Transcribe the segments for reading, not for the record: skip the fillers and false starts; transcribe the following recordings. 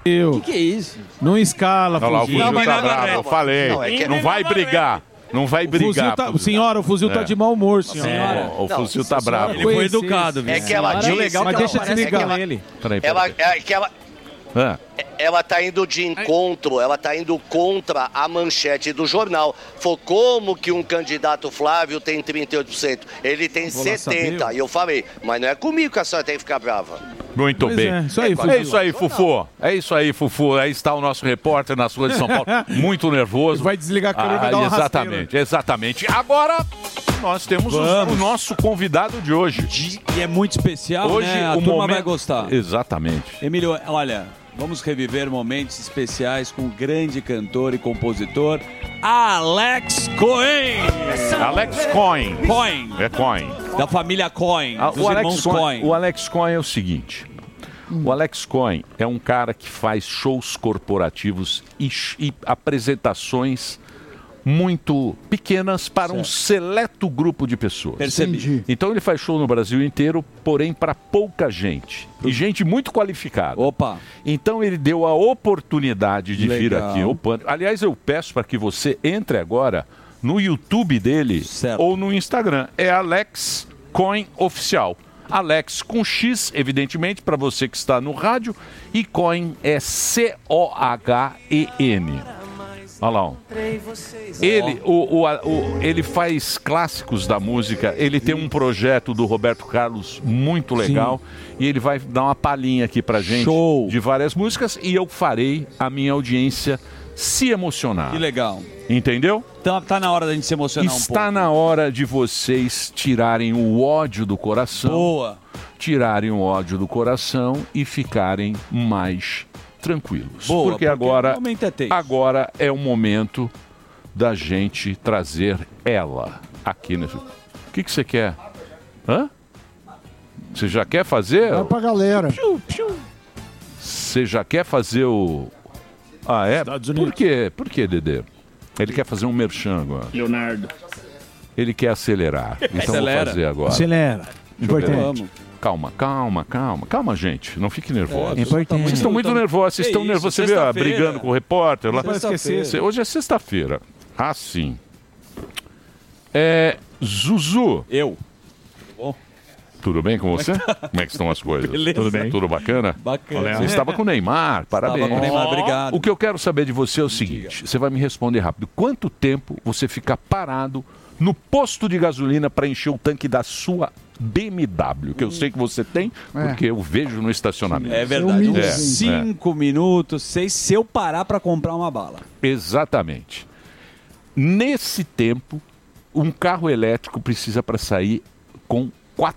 O que é isso? Não escala, Fuzil. O Fuzil tá bravo, eu falei. Não vai brigar. Não vai brigar. Senhora, o Fuzil tá de mau humor, senhora. O Fuzil tá bravo. Ele foi educado, viu? É que ela disse... legal, mas deixa eu desligar ele. Ela tá indo de encontro, ela tá indo contra a manchete do jornal. Foi como que um candidato Flávio tem 38%? Ele tem 70%. E eu falei, mas não é comigo que a senhora tem que ficar brava. Muito bem. É isso aí, Fufu. É isso aí, Fufu. Aí está o nosso repórter na Folha de São Paulo. Muito nervoso. Vai desligar a câmera e vai dar uma Exatamente. Agora nós temos o nosso convidado de hoje. E é muito especial, hoje, né? A turma vai gostar. Exatamente. Emílio, olha, vamos reviver momentos especiais com o grande cantor e compositor Alex Cohen. Alex Cohen. Cohen. É Cohen. Da família Cohen, dos irmãos Cohen. O Alex Cohen é o seguinte. O Alex Cohen é um cara que faz shows corporativos e apresentações muito pequenas para um seleto grupo de pessoas. Percebi. Então ele faz show no Brasil inteiro, porém para pouca gente. E gente muito qualificada. Opa! Então ele deu a oportunidade de vir Legal. aqui ao Pânico. Aliás, eu peço para que você entre agora no YouTube dele ou no Instagram. É Alex Cohen Oficial. Alex com X, evidentemente, para você que está no rádio. E Cohen é C-O-H-E-N. Olha lá. Ele faz clássicos da música. Ele tem um projeto do Roberto Carlos muito legal. Sim. E ele vai dar uma palhinha aqui pra gente de várias músicas. E eu farei a minha audiência se emocionar. Que legal. Entendeu? Então tá na hora da gente se emocionar um pouco. Está na hora de vocês tirarem o ódio do coração. Boa. Tirarem o ódio do coração e ficarem mais tranquilos. Boa, porque agora é o momento da gente trazer ela aqui nesse... O que você quer? Hã? Você já quer fazer? Vai pra galera. Você já quer fazer o... Ah, é? Por quê? Por quê, Dedê? Ele quer fazer um merchan agora. Leonardo. Ele quer acelerar. Então vou fazer agora. Acelera. Importante. Calma, gente. Não fique nervoso. É importante. Vocês estão muito nervosos. Vocês estão nervosos. Você viu brigando com o repórter lá? Hoje é sexta-feira. Ah, sim. Zuzu. Eu. Tudo bem com você? Como é que estão as coisas? Beleza. Tudo bem? Tudo bacana? Bacana. Você estava com o Neymar, parabéns. Estava com o Neymar, obrigado. O que eu quero saber de você é o seguinte, você vai me responder rápido. Quanto tempo você fica parado no posto de gasolina para encher o tanque da sua BMW? Que eu sei que você tem, porque eu vejo no estacionamento. É verdade. 5 minutos, 6, se eu parar para comprar uma bala. Exatamente. Nesse tempo, um carro elétrico precisa para sair com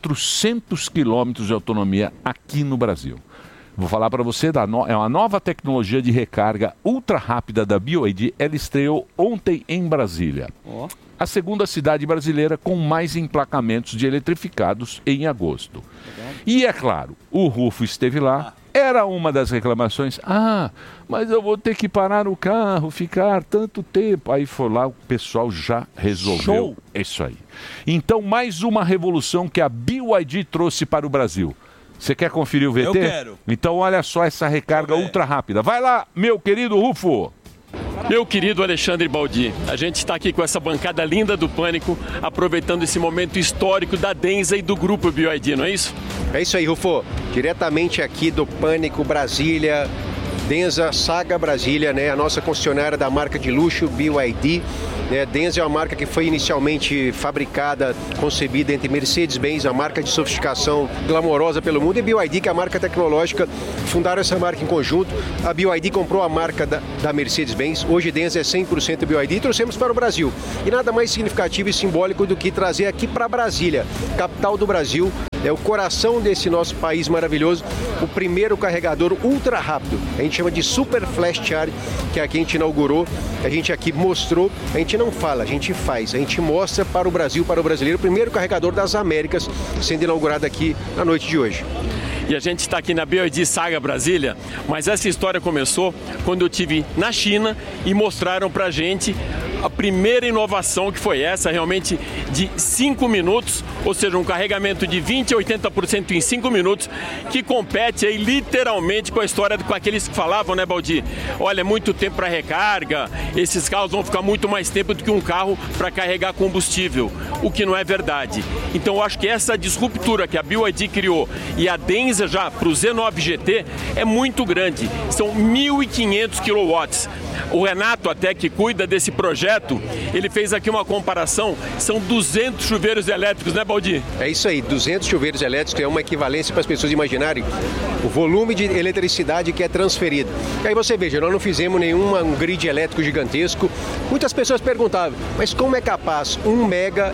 400 quilômetros de autonomia aqui no Brasil. Vou falar para você, é uma nova tecnologia de recarga ultra rápida da BYD. Ela estreou ontem em Brasília. A segunda cidade brasileira com mais emplacamentos de eletrificados em agosto. E é claro, o Rufo esteve lá. Era uma das reclamações. Mas eu vou ter que parar o carro, ficar tanto tempo. Aí foi lá, o pessoal já resolveu isso aí. Então, mais uma revolução que a BYD trouxe para o Brasil. Você quer conferir o VT? Eu quero. Então, olha só essa recarga ultra rápida. Vai lá, meu querido Rufo. Meu querido Alexandre Baldi, a gente está aqui com essa bancada linda do Pânico, aproveitando esse momento histórico da Denza e do grupo BYD, não é isso? É isso aí, Rufo. Diretamente aqui do Pânico Brasília, Denza Saga Brasília, né? A nossa concessionária da marca de luxo BYD. Denza é uma marca que foi inicialmente fabricada, concebida entre Mercedes-Benz, a marca de sofisticação glamourosa pelo mundo, e BYD, que é a marca tecnológica. Fundaram essa marca em conjunto. A BYD comprou a marca da Mercedes-Benz. Hoje Denza é 100% BYD e trouxemos para o Brasil. E nada mais significativo e simbólico do que trazer aqui para Brasília, capital do Brasil, é o coração desse nosso país maravilhoso, o primeiro carregador ultra rápido. A gente chama de Super Flash Charge, que aqui a gente inaugurou, a gente aqui mostrou. A gente não fala, a gente faz, a gente mostra para o Brasil, para o brasileiro, o primeiro carregador das Américas sendo inaugurado aqui na noite de hoje. E a gente está aqui na BYD Saga Brasília, mas essa história começou quando eu estive na China e mostraram pra gente a primeira inovação que foi essa, realmente de 5 minutos, ou seja, um carregamento de 20% a 80% em 5 minutos, que compete aí literalmente com a história com aqueles que falavam, né, Baldi? Olha, é muito tempo para recarga, esses carros vão ficar muito mais tempo do que um carro para carregar combustível, o que não é verdade. Então eu acho que essa disruptura que a BYD criou e a Denza já para o Z9 GT é muito grande, são 1.500 kW. O Renato, até que cuida desse projeto, ele fez aqui uma comparação, são 200 chuveiros elétricos, né, Baldi? É isso aí, 200 chuveiros elétricos é uma equivalência para as pessoas imaginarem o volume de eletricidade que é transferido. E aí você veja, nós não fizemos um grid elétrico gigantesco. Muitas pessoas perguntavam, mas como é capaz 1,5 mega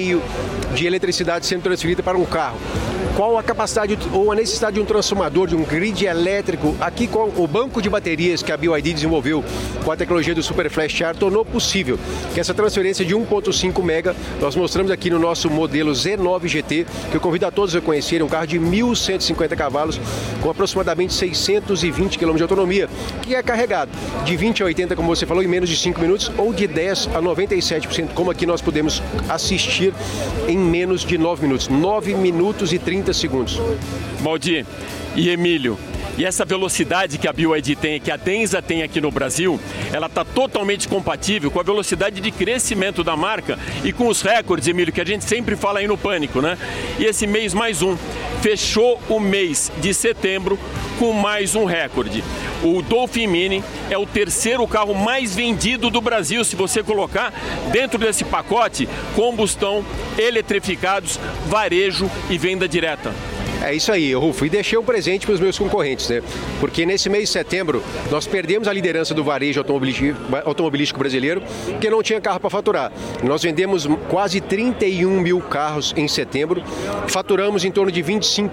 de eletricidade sendo transferida para um carro? Qual a capacidade ou a necessidade de um transformador, de um grid elétrico? Aqui com o banco de baterias que a BYD desenvolveu com a tecnologia do Super Flash Charge tornou possível que essa transferência de 1,5 mega, nós mostramos aqui no nosso modelo Z9 GT, que eu convido a todos a conhecerem, um carro de 1.150 cavalos com aproximadamente 620 km de autonomia, que é carregado de 20 a 80, como você falou, em menos de 5 minutos, ou de 10 a 97%, como aqui nós podemos assistir em menos de 9 minutos. 9 minutos e 30 segundos. Baldi e Emílio, e essa velocidade que a BYD tem, que a Denza tem aqui no Brasil, ela está totalmente compatível com a velocidade de crescimento da marca e com os recordes, Emílio, que a gente sempre fala aí no Pânico, né? E esse mês mais um. Fechou o mês de setembro com mais um recorde. O Dolphin Mini é o terceiro carro mais vendido do Brasil, se você colocar dentro desse pacote combustão, eletrificados, varejo e venda direta. É isso aí, Rufo, e deixei um presente para os meus concorrentes, né? Porque nesse mês de setembro nós perdemos a liderança do varejo automobilístico brasileiro, porque não tinha carro para faturar. Nós vendemos quase 31 mil carros em setembro, faturamos em torno de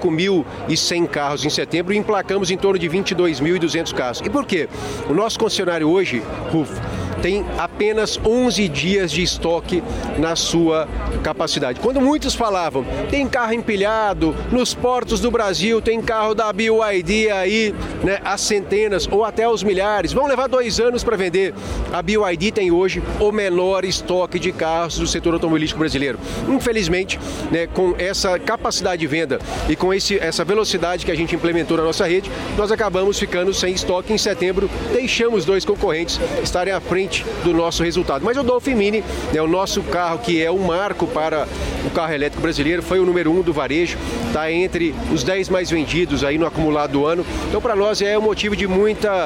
25.100 carros em setembro e emplacamos em torno de 22.200 carros. E por quê? O nosso concessionário hoje, Rufo, tem apenas 11 dias de estoque na sua capacidade. Quando muitos falavam, tem carro empilhado, nos portos do Brasil tem carro da BYD aí, né, às centenas ou até aos milhares, vão levar 2 anos para vender. A BYD tem hoje o menor estoque de carros do setor automobilístico brasileiro. Infelizmente, né, com essa capacidade de venda e com essa velocidade que a gente implementou na nossa rede, nós acabamos ficando sem estoque em setembro, deixamos 2 concorrentes estarem à frente do nosso resultado. Mas o Dolphin Mini, né, o nosso carro que é um marco para o carro elétrico brasileiro, foi o número 1 do varejo, está entre os 10 mais vendidos aí no acumulado do ano. Então, para nós é um motivo de muita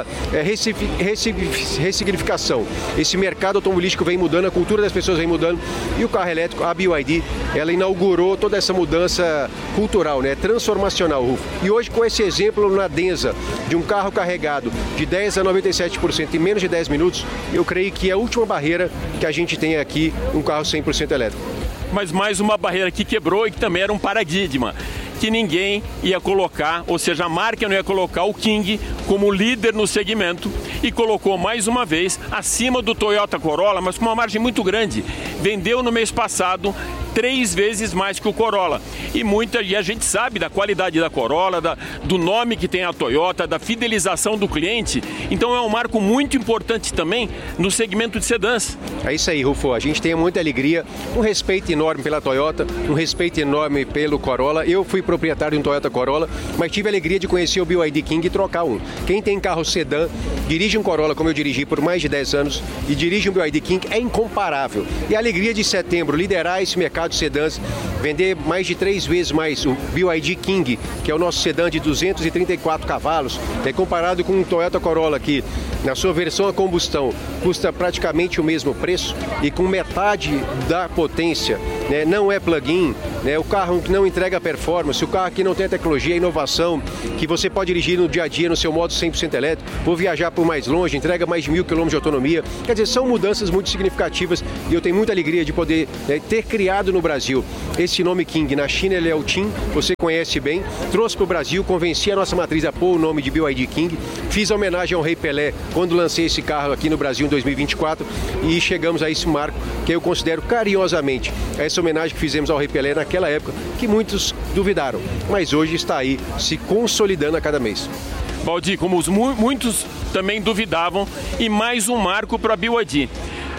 ressignificação. Esse mercado automobilístico vem mudando, a cultura das pessoas vem mudando e o carro elétrico, a BYD, ela inaugurou toda essa mudança cultural, né, transformacional, Rufo. E hoje, com esse exemplo na Denza, de um carro carregado de 10 a 97% em menos de 10 minutos, eu creio que é a última barreira que a gente tem aqui, um carro 100% elétrico. Mas mais uma barreira que quebrou e que também era um paradigma, que ninguém ia colocar, ou seja, a marca não ia colocar o King como líder no segmento e colocou mais uma vez acima do Toyota Corolla, mas com uma margem muito grande. Vendeu no mês passado 3 vezes mais que o Corolla. E a gente sabe da qualidade da Corolla, do nome que tem a Toyota, da fidelização do cliente. Então é um marco muito importante também no segmento de sedãs. É isso aí, Rufo. A gente tem muita alegria, um respeito enorme pela Toyota, um respeito enorme pelo Corolla. Eu fui proprietário de um Toyota Corolla, mas tive a alegria de conhecer o BYD King e trocar um. Quem tem carro sedã, dirige um Corolla como eu dirigi por mais de 10 anos e dirige um BYD King, é incomparável. E a alegria de setembro liderar esse mercado de sedãs, vender mais de 3 vezes mais o BYD King, que é o nosso sedã de 234 cavalos, comparado com um Toyota Corolla que, na sua versão a combustão, custa praticamente o mesmo preço e com metade da potência, né, não é plug-in, né, o carro que não entrega performance, o carro que não tem a tecnologia, a inovação, que você pode dirigir no dia a dia no seu modo 100% elétrico, ou viajar por mais longe, entrega mais de 1.000 km de autonomia. Quer dizer, são mudanças muito significativas e eu tenho muita alegria de poder ter criado no Brasil esse nome King. Na China ele é o Tim, você conhece bem, trouxe para o Brasil, convenci a nossa matriz a pôr o nome de BYD King, fiz a homenagem ao Rei Pelé quando lancei esse carro aqui no Brasil em 2024 e chegamos a esse marco que eu considero carinhosamente essa homenagem que fizemos ao Rei Pelé naquela época, que muitos duvidaram, mas hoje está aí se consolidando a cada mês. Baldi, como muitos também duvidavam, e mais um marco para a BYD.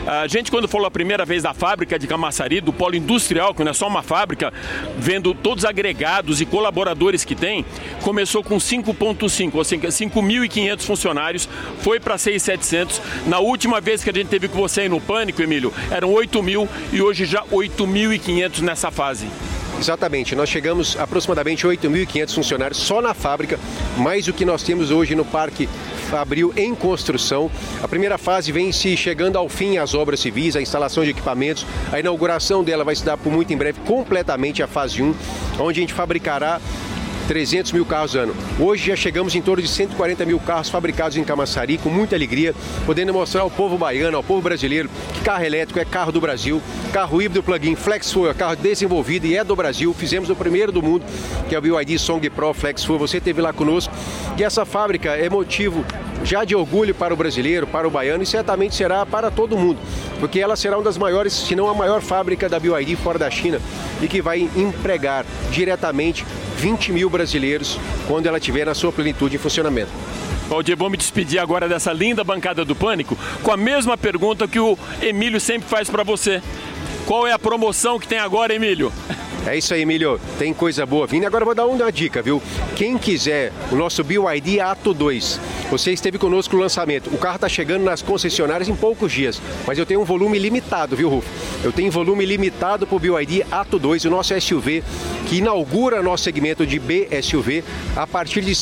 A gente, quando falou a primeira vez da fábrica de Camaçari, do polo industrial, que não é só uma fábrica, vendo todos os agregados e colaboradores que tem, começou com 5,5, ou seja, 5.500 funcionários, foi para 6.700. Na última vez que a gente teve com você aí no Pânico, Emílio, eram 8.000 e hoje já 8.500 nessa fase. Exatamente, nós chegamos a aproximadamente 8.500 funcionários só na fábrica, mais o que nós temos hoje no Parque Fabril em construção. A primeira fase vem se chegando ao fim as obras civis, a instalação de equipamentos, a inauguração dela vai se dar por muito em breve, completamente a fase 1, onde a gente fabricará 300 mil carros ano. Hoje já chegamos em torno de 140 mil carros fabricados em Camaçari, com muita alegria, podendo mostrar ao povo baiano, ao povo brasileiro, que carro elétrico é carro do Brasil, carro híbrido plug-in Flex Fuel é carro desenvolvido e é do Brasil. Fizemos o primeiro do mundo, que é o BYD Song Pro Flex Fuel, você esteve lá conosco. E essa fábrica é motivo já de orgulho para o brasileiro, para o baiano e certamente será para todo mundo, porque ela será uma das maiores, se não a maior fábrica da BYD fora da China e que vai empregar diretamente 20 mil brasileiros quando ela estiver na sua plenitude em funcionamento. Valdir, vou me despedir agora dessa linda bancada do Pânico com a mesma pergunta que o Emílio sempre faz para você. Qual é a promoção que tem agora, Emílio? É isso aí, Emílio. Tem coisa boa vindo. Agora eu vou dar uma dica, viu? Quem quiser o nosso BYD Atto 2, você esteve conosco no lançamento. O carro está chegando nas concessionárias em poucos dias, mas eu tenho um volume limitado, viu, Rufo? Eu tenho volume limitado para o BYD Atto 2, o nosso SUV, que inaugura nosso segmento de B-SUV a partir de R$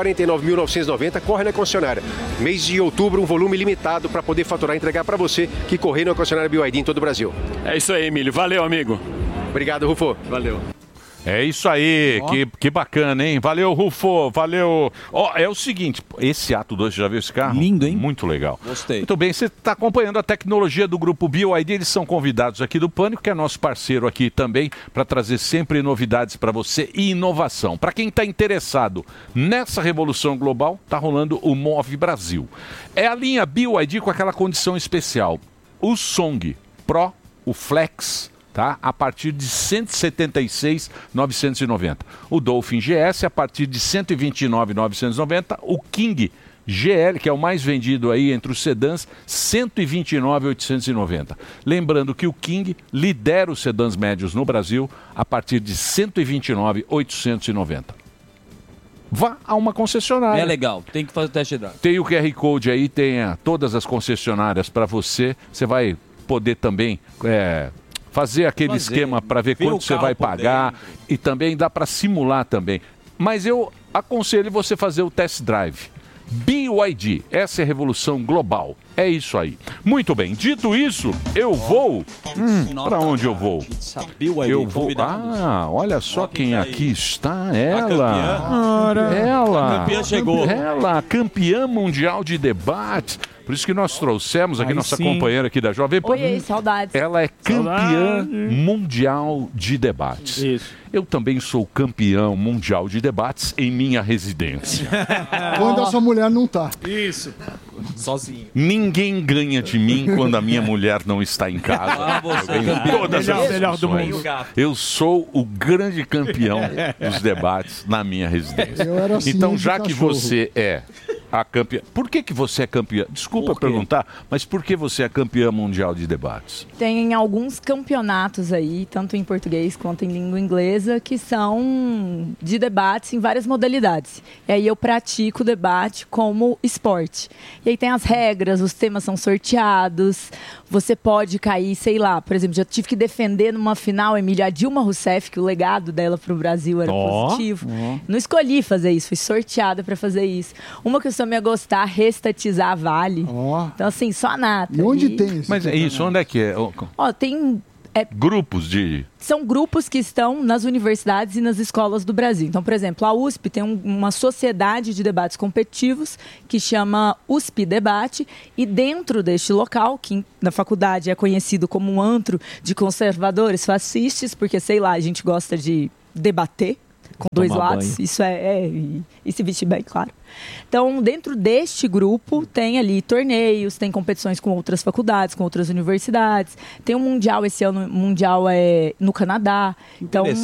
149.990, corre na concessionária. Mês de outubro, um volume limitado para poder faturar e entregar para você que correr na concessionária BYD em todo o Brasil. É isso aí, Emílio. Valeu, amigo. Obrigado, Rufo. Valeu. É isso aí, que bacana, hein? Valeu, Rufo, valeu. Ó, é o seguinte, esse Atto 2, você já viu esse carro? Lindo, hein? Muito legal. Gostei. Muito bem, você está acompanhando a tecnologia do Grupo BYD, eles são convidados aqui do Pânico, que é nosso parceiro aqui também, para trazer sempre novidades para você e inovação. Para quem está interessado nessa revolução global, está rolando o Move Brasil. É a linha BYD com aquela condição especial. O Song Pro, o Flex, tá? A partir de R$ 176.990. O Dolphin GS a partir de R$ 129.990. O King GL, que é o mais vendido aí entre os sedãs, R$ 129.890. Lembrando que o King lidera os sedãs médios no Brasil a partir de R$ 129.890. Vá a uma concessionária. É legal, tem que fazer o test drive. Tem o QR Code aí, tem todas as concessionárias para você. Você vai poder também fazer aquele esquema para ver quanto você vai pagar e também dá para simular também. Mas eu aconselho você fazer o test drive. BYD, essa é a revolução global. É isso aí. Muito bem, dito isso, eu vou... para onde eu vou? Eu vou... olha só quem aqui está. Ela. A campeã chegou. Ela, campeã mundial de debate. Por isso que nós trouxemos aqui nossa companheira aqui da Jovem Pan. Oi, saudades. Ela é campeã mundial de debates. Isso. Eu também sou campeão mundial de debates em minha residência. Quando a sua mulher não tá. Isso. Sozinho. Ninguém ganha de mim quando a minha mulher não está em casa. Eu ganho todas as melhor do discussões. mundo. Eu sou o grande campeão dos debates na minha residência. Eu era assim Então, de já que cachorro. você é a campeã... Por que você é campeã? Desculpa perguntar, mas por que você é campeã mundial de debates? Tem alguns campeonatos aí, tanto em português quanto em língua inglesa, que são de debates em várias modalidades. E aí eu pratico o debate como esporte. E aí tem as regras, os temas são sorteados, você pode cair, sei lá, por exemplo, já tive que defender numa final, Emília, a Dilma Rousseff, que o legado dela para o Brasil era positivo. Não escolhi fazer isso, fui sorteada para fazer isso. Uma que eu me a gostar, restatizar a Vale. Então, assim, só a nata. E onde tem isso? Mas é isso, onde é que é? Tem... Grupos de... São grupos que estão nas universidades e nas escolas do Brasil. Então, por exemplo, a USP tem uma sociedade de debates competitivos que chama USP Debate e dentro deste local, que na faculdade é conhecido como um antro de conservadores fascistas, porque, sei lá, a gente gosta de debater com dois lados, banho. Isso e se vestir bem, claro. Então, dentro deste grupo, tem ali torneios, tem competições com outras faculdades, com outras universidades. Tem um mundial, esse ano, mundial é no Canadá. Então,